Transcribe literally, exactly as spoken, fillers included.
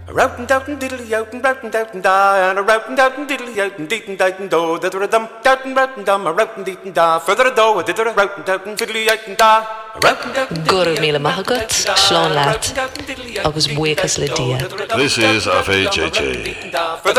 A routen douten diddly outen routen douten da, and a routen douten diddly outen deeten douten do, that a dum douten routen dum, a routen deeten da, further a do, a didder a routen douten fiddly outen da. Gur míle maithagat, Seán leat, agus buchas le dia. This is F H H A.